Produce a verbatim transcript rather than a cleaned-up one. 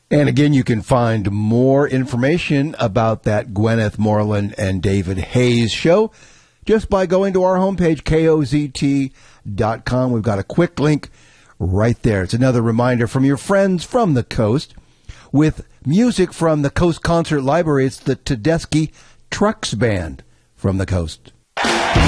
And again, you can find more information about that Gwyneth Moreland and David Hayes show just by going to our homepage, K O Z T dot com. We've got a quick link right there. It's another reminder from your friends from the Coast. With music from the Coast Concert Library, it's the Tedeschi Trucks Band from the Coast.